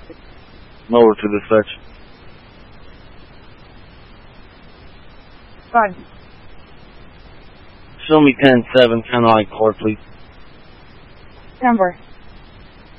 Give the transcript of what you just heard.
Lower to the section. 5. Show me 10-7, 10 I core, please. 10-4.